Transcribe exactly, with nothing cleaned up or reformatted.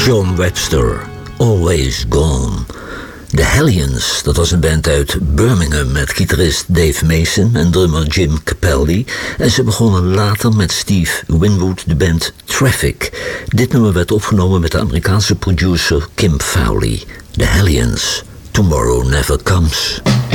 John Webster, Always Gone. The Hellions, dat was een band uit Birmingham met gitarist Dave Mason en drummer Jim Capaldi. En ze begonnen later met Steve Winwood de band Traffic. Dit nummer werd opgenomen met de Amerikaanse producer Kim Fowley. The Hellions, Tomorrow Never Comes.